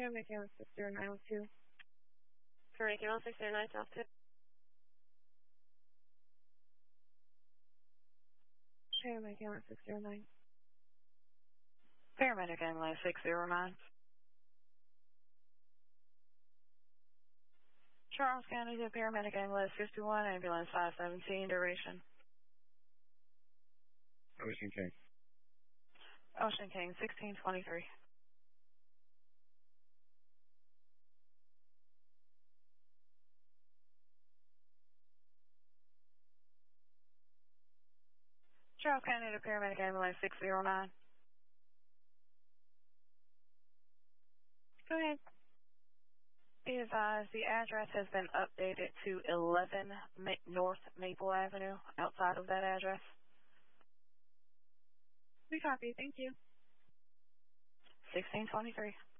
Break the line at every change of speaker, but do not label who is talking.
Paramedic ambulance 60902.
Paramedic ambulance 609 South 2.
Paramedic ambulance 609.
Paramedic ambulance 609. Charles County to Paramedic ambulance 51, ambulance 517, duration.
Ocean King.
Ocean King 1623. Charles County to Paramedic ambulance 609.
Go ahead.
Be advised, the address has been updated to 11 North Maple Avenue. Outside of that address.
We copy. Thank you.
1623.